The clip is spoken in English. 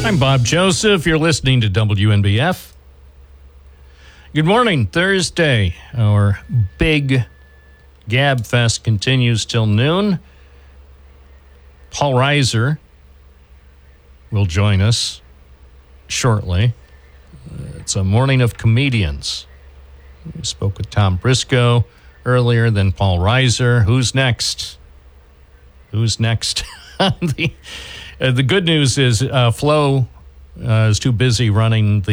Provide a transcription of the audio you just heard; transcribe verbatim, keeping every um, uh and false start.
I'm Bob Joseph. You're listening to W N B F. Good morning. Thursday. Our big Gab Fest continues till noon. Paul Reiser will join us shortly. It's a morning of comedians. We spoke with Tom Briscoe earlier, then Paul Reiser. Who's next? Who's next? the, uh, the good news is uh, Flo uh, is too busy running the